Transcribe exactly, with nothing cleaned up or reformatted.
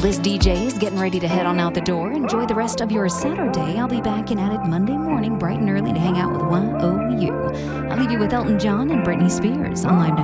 this D J is getting ready to head on out the door. Enjoy the rest of your Saturday. I'll be back in at it Monday morning, bright and early, to hang out with Y O U. I'll leave you with Elton John and Britney Spears on Live